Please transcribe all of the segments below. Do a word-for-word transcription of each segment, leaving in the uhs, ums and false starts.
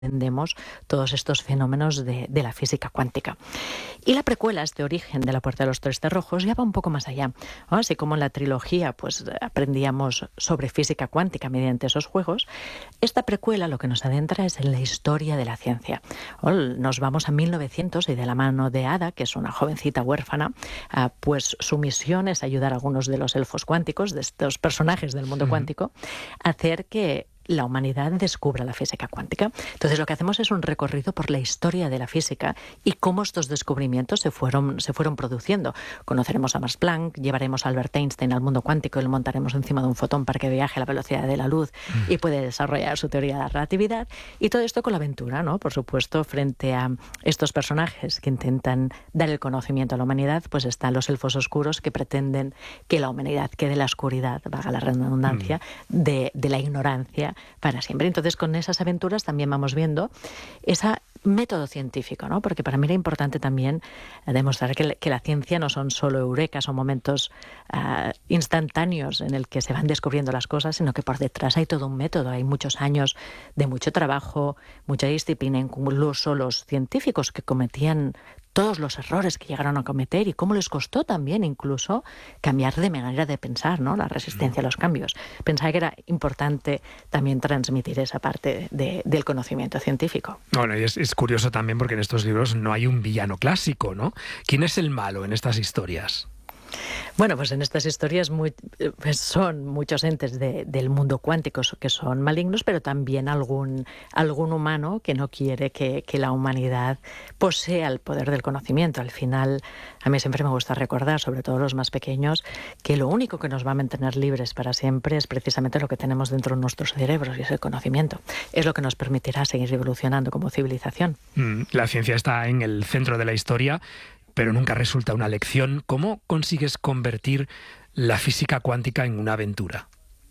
entendemos todos estos fenómenos de, de la física cuántica. Y la precuela, este origen de la Puerta de los Tres Cerrojos, ya va un poco más allá, ¿no? Así como en la trilogía pues aprendíamos sobre física cuántica mediante esos juegos, esta precuela lo que nos adentra es en la historia de la ciencia. Nos vamos a mil novecientos y de la mano de Ada, que es una jovencita huérfana, pues su misión es ayudar a algunos de los elfos cuánticos, de estos personajes del mundo cuántico, a hacer que la humanidad descubra la física cuántica. Entonces lo que hacemos es un recorrido por la historia de la física y cómo estos descubrimientos se fueron, se fueron produciendo. Conoceremos a Max Planck, llevaremos a Albert Einstein al mundo cuántico y lo montaremos encima de un fotón para que viaje a la velocidad de la luz mm. y puede desarrollar su teoría de la relatividad. Y todo esto con la aventura, ¿no? Por supuesto, frente a estos personajes que intentan dar el conocimiento a la humanidad, pues están los elfos oscuros que pretenden que la humanidad quede en la oscuridad, valga la redundancia, mm. de, de la ignorancia para siempre. Entonces, con esas aventuras también vamos viendo ese método científico, ¿no? Porque para mí era importante también demostrar que, que la ciencia no son solo eurekas o momentos uh, instantáneos en el que se van descubriendo las cosas, sino que por detrás hay todo un método, hay muchos años de mucho trabajo, mucha disciplina, incluso los científicos que cometían todos los errores que llegaron a cometer y cómo les costó también incluso cambiar de manera de pensar, ¿no? La resistencia a los cambios. Pensaba que era importante también transmitir esa parte de, del conocimiento científico. Bueno, y es, es curioso también porque en estos libros no hay un villano clásico, ¿no? ¿Quién es el malo en estas historias? Bueno, pues en estas historias muy, pues son muchos entes de, del mundo cuántico que son malignos, pero también algún, algún humano que no quiere que, que la humanidad posea el poder del conocimiento. Al final, a mí siempre me gusta recordar, sobre todo los más pequeños, que lo único que nos va a mantener libres para siempre es precisamente lo que tenemos dentro de nuestros cerebros, y es el conocimiento. Es lo que nos permitirá seguir evolucionando como civilización. Mm, la ciencia está en el centro de la historia, pero nunca resulta una lección. ¿Cómo consigues convertir la física cuántica en una aventura?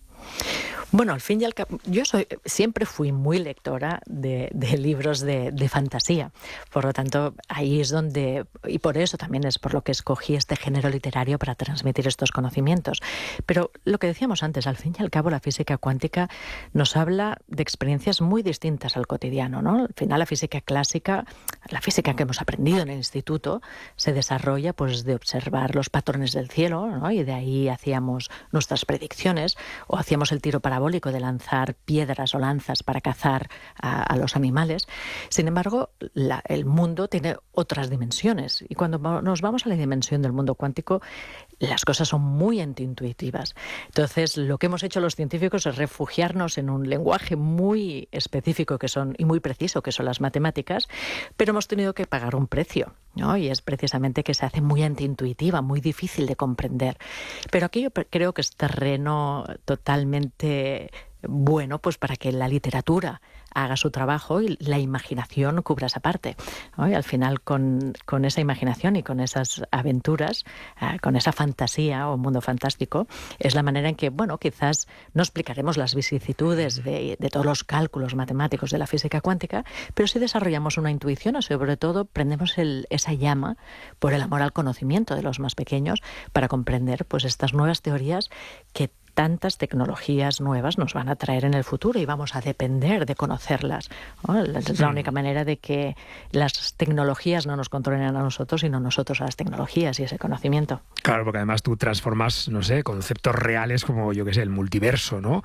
Bueno, al fin y al cabo, yo soy, siempre fui muy lectora de, de libros de, de fantasía. Por lo tanto, ahí es donde, y por eso también es por lo que escogí este género literario para transmitir estos conocimientos. Pero lo que decíamos antes, al fin y al cabo, la física cuántica nos habla de experiencias muy distintas al cotidiano, ¿no? Al final, la física clásica, la física que hemos aprendido en el instituto, se desarrolla pues de observar los patrones del cielo, ¿no? Y de ahí hacíamos nuestras predicciones o hacíamos el tiro para de lanzar piedras o lanzas para cazar a, a los animales. Sin embargo, la, el mundo tiene otras dimensiones y cuando nos vamos a la dimensión del mundo cuántico, las cosas son muy intuitivas. Entonces, lo que hemos hecho los científicos es refugiarnos en un lenguaje muy específico que son, y muy preciso, que son las matemáticas, pero hemos tenido que pagar un precio, ¿no? Y es precisamente que se hace muy antiintuitiva, muy difícil de comprender. Pero aquí yo creo que es terreno totalmente bueno, pues para que la literatura haga su trabajo y la imaginación cubra esa parte, ¿no? Y al final con, con esa imaginación y con esas aventuras, eh, con esa fantasía o mundo fantástico, es la manera en que, bueno, quizás no explicaremos las vicisitudes de, de todos los cálculos matemáticos de la física cuántica, pero sí desarrollamos una intuición o sobre todo prendemos el, esa llama por el amor al conocimiento de los más pequeños para comprender pues estas nuevas teorías que tantas tecnologías nuevas nos van a traer en el futuro y vamos a depender de conocerlas, ¿no? Es la única manera de que las tecnologías no nos controlen a nosotros, sino nosotros a las tecnologías y ese conocimiento. Claro, porque además tú transformas, no sé, conceptos reales como, yo qué sé, el multiverso, ¿no?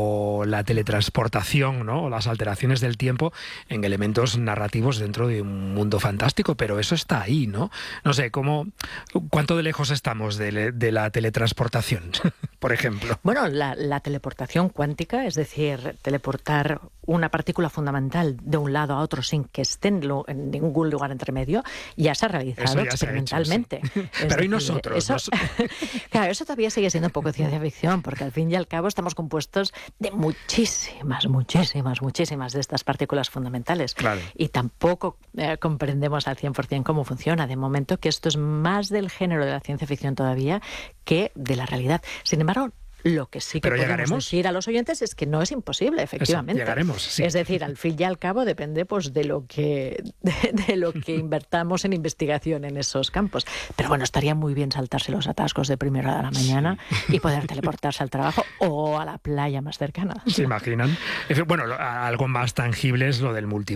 O la teletransportación, ¿no? O las alteraciones del tiempo en elementos narrativos dentro de un mundo fantástico, pero eso está ahí, ¿no? No sé, ¿cómo, ¿cuánto de lejos estamos de, de la teletransportación, por ejemplo? Bueno, la, la teleportación cuántica, es decir, teleportar una partícula fundamental de un lado a otro sin que esté en, lo, en ningún lugar entre medio, ya se ha realizado ya experimentalmente. Se ha hecho, sí. Pero ¿y nosotros? Eso, Nos... claro, eso todavía sigue siendo un poco ciencia ficción, porque al fin y al cabo estamos compuestos de muchísimas, muchísimas, muchísimas de estas partículas fundamentales. Claro. Y tampoco eh, comprendemos al cien por ciento cómo funciona. De momento que esto es más del género de la ciencia ficción todavía que de la realidad. Sin embargo, Lo que sí que Pero podemos llegaremos. decir a los oyentes es que no es imposible, efectivamente. Eso, llegaremos, sí. Es decir, al fin y al cabo depende pues de lo que de, de lo que invertamos en investigación en esos campos. Pero bueno, estaría muy bien saltarse los atascos de primera hora de la mañana sí. y poder teleportarse al trabajo o a la playa más cercana. ¿Se imaginan? Bueno, algo más tangible es lo del multiverso.